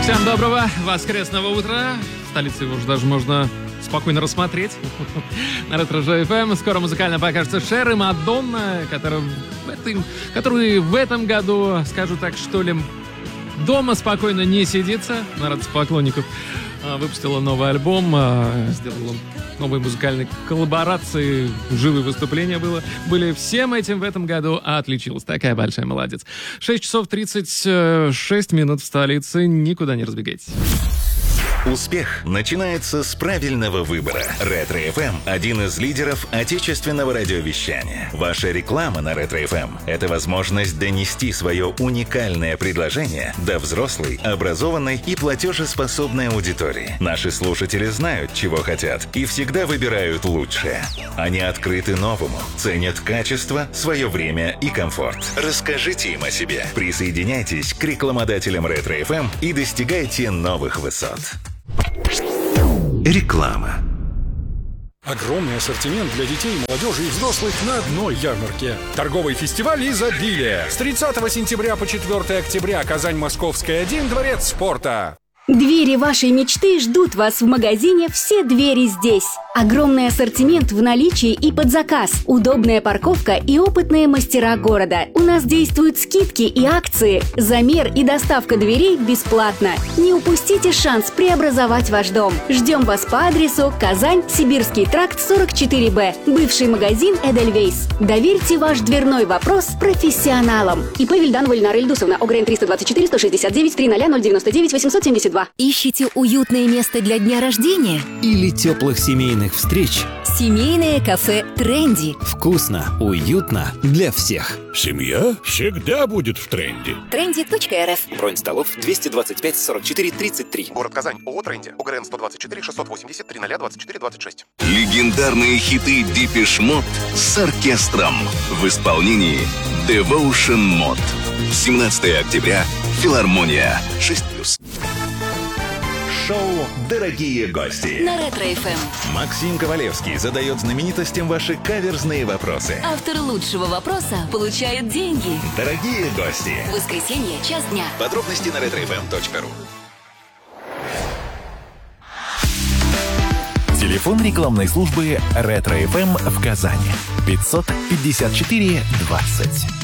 Всем доброго воскресного утра. В столице его уже даже можно спокойно рассмотреть. На Ретро-ФМ скоро музыкально покажется Шер и Мадонна, которые в этом году, скажу так, что ли, дома спокойно не сидится. На радость поклонников выпустила новый альбом, сделала новые музыкальные коллаборации, живые выступления были. Всем этим в этом году отличилась. Такая большая молодец. 6 часов 36 минут в столице. Никуда не разбегайтесь. Успех начинается с правильного выбора. Ретро-ФМ – один из лидеров отечественного радиовещания. Ваша реклама на Ретро-ФМ – это возможность донести свое уникальное предложение до взрослой, образованной и платежеспособной аудитории. Наши слушатели знают, чего хотят, и всегда выбирают лучшее. Они открыты новому, ценят качество, свое время и комфорт. Расскажите им о себе. Присоединяйтесь к рекламодателям Ретро-ФМ и достигайте новых высот. Реклама. Огромный ассортимент для детей, молодежи и взрослых на одной ярмарке. Торговый фестиваль «Изобилие». С 30 сентября по 4 октября. Казань, Московская, 1, Дворец спорта. Двери вашей мечты ждут вас в магазине «Все двери здесь». Огромный ассортимент в наличии и под заказ, удобная парковка и опытные мастера города. У нас действуют скидки и акции. Замер и доставка дверей бесплатно. Не упустите шанс преобразовать ваш дом. Ждем вас по адресу Казань, Сибирский тракт, 44Б. Бывший магазин «Эдельвейс». Доверьте ваш дверной вопрос профессионалам. ИП Вильданова Ильнара Ильдусовна, ОГРН 324 169 300 099 872. Ищете уютное место для дня рождения? Или теплых семейных встреч? Семейное кафе «Тренди». Вкусно, уютно для всех. Семья всегда будет в тренде. Trendy.rf. Бронь столов 225 44 33. Город Казань. ООО «Тренди». ОГРН 124 680 300 24 26. Легендарные хиты Depeche Mode с оркестром в исполнении Devotion Mode. 17 октября. Филармония. 6+. Шоу «Дорогие гости». На Ретро-ФМ. Максим Ковалевский задает знаменитостям ваши каверзные вопросы. Автор лучшего вопроса получает деньги. Дорогие гости. Воскресенье, час дня. Подробности на retrofm.ru. Телефон рекламной службы Ретро-ФМ в Казани. 554 20.